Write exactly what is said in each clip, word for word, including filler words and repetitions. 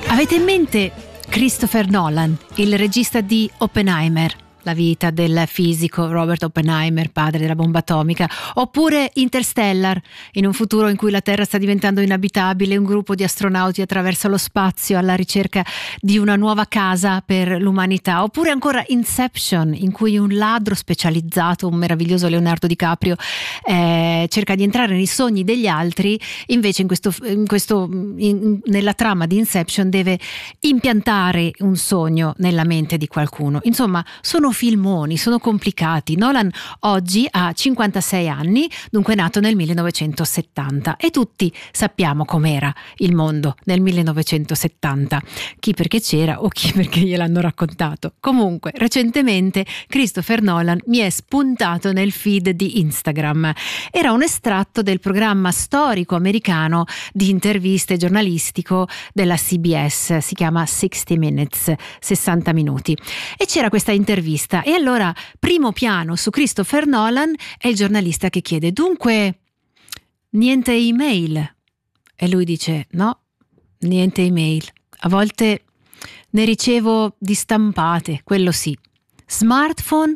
Avete in mente Christopher Nolan, il regista di Oppenheimer, la vita del fisico Robert Oppenheimer, padre della bomba atomica, oppure Interstellar, in un futuro in cui la Terra sta diventando inabitabile, un gruppo di astronauti attraversa lo spazio alla ricerca di una nuova casa per l'umanità, oppure ancora Inception, in cui un ladro specializzato, un meraviglioso Leonardo DiCaprio, eh, cerca di entrare nei sogni degli altri, invece in questo, in questo in, nella trama di Inception deve impiantare un sogno nella mente di qualcuno. Insomma, sono filmoni, sono complicati. Nolan oggi ha cinquantasei anni, dunque è nato nel millenovecentosettanta, e tutti sappiamo com'era il mondo nel millenovecentosettanta, chi perché c'era o chi perché gliel'hanno raccontato. Comunque, recentemente Christopher Nolan mi è spuntato nel feed di Instagram. Era un estratto del programma storico americano di interviste giornalistico della C B S, si chiama sixty minutes, sessanta minuti, e c'era questa intervista. E allora, primo piano su Christopher Nolan, è il giornalista che chiede: dunque, niente email? E lui dice: no, niente email. A volte ne ricevo di stampate, quello sì. Smartphone?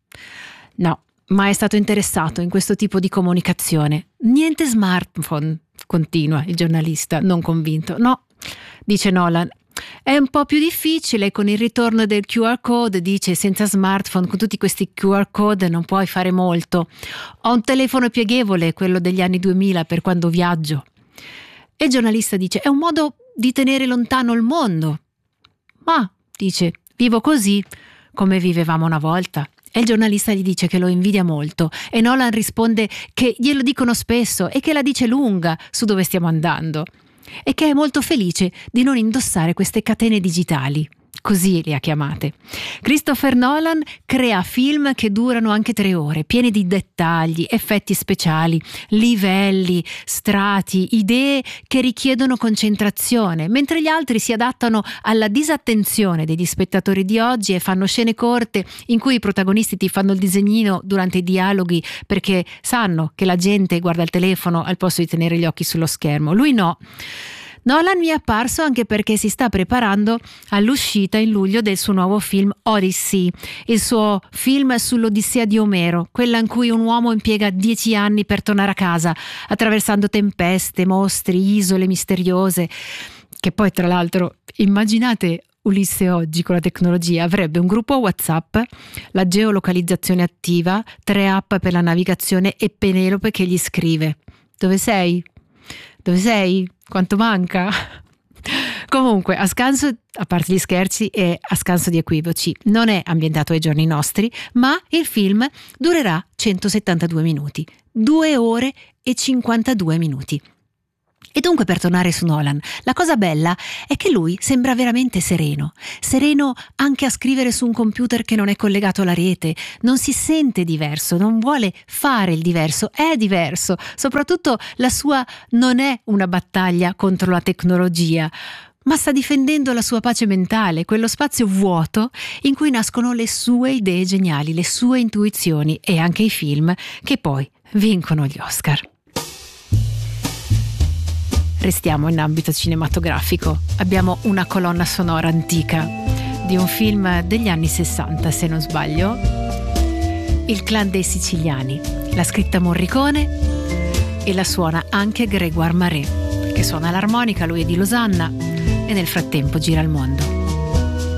No, mai è stato interessato in questo tipo di comunicazione. Niente smartphone, continua il giornalista, non convinto. No, dice Nolan, è un po' più difficile con il ritorno del Q R code, dice, senza smartphone, con tutti questi Q R code non puoi fare molto. Ho un telefono pieghevole, quello degli anni duemila, per quando viaggio. E il giornalista dice: è un modo di tenere lontano il mondo. Ma, dice, vivo così come vivevamo una volta. E il giornalista gli dice che lo invidia molto, e Nolan risponde che glielo dicono spesso e che la dice lunga su dove stiamo andando, e che è molto felice di non indossare queste catene digitali. Così le ha chiamate. Christopher Nolan crea film che durano anche tre ore, pieni di dettagli, effetti speciali, livelli, strati, idee che richiedono concentrazione, mentre gli altri si adattano alla disattenzione degli spettatori di oggi e fanno scene corte in cui i protagonisti ti fanno il disegnino durante i dialoghi perché sanno che la gente guarda il telefono al posto di tenere gli occhi sullo schermo. Lui no. Nolan mi è apparso anche perché si sta preparando all'uscita in luglio del suo nuovo film Odyssey, il suo film sull'Odissea di Omero, quella in cui un uomo impiega dieci anni per tornare a casa, attraversando tempeste, mostri, isole misteriose, che poi tra l'altro, immaginate Ulisse oggi con la tecnologia, avrebbe un gruppo WhatsApp, la geolocalizzazione attiva, tre app per la navigazione e Penelope che gli scrive: dove sei? Dove sei? Quanto manca? Comunque, a scanso, a parte gli scherzi e a scanso di equivoci, non è ambientato ai giorni nostri, ma il film durerà centosettantadue minuti, due ore e cinquantadue minuti. E dunque, per tornare su Nolan, la cosa bella è che lui sembra veramente sereno, sereno anche a scrivere su un computer che non è collegato alla rete, non si sente diverso, non vuole fare il diverso, è diverso, soprattutto la sua non è una battaglia contro la tecnologia, ma sta difendendo la sua pace mentale, quello spazio vuoto in cui nascono le sue idee geniali, le sue intuizioni e anche i film che poi vincono gli Oscar. Restiamo in ambito cinematografico. Abbiamo una colonna sonora antica di un film degli anni sessanta, se non sbaglio, Il clan dei siciliani. L'ha scritta Morricone e la suona anche Grégoire Maret, che suona l'armonica, lui è di Losanna e nel frattempo gira il mondo.